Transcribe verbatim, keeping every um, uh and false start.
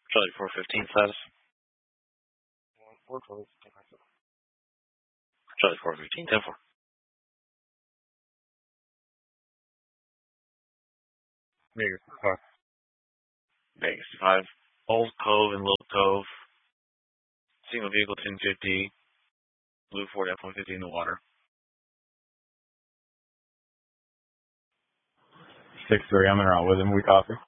Charlie four fifteen status. Four twelve. Charlie four fifteen, ten four. Vegas five. Vegas five. Old Cove and Little Cove. Single vehicle ten fifty. Blue Ford F one fifty in the water. Six three. I'm in route with him. We copy.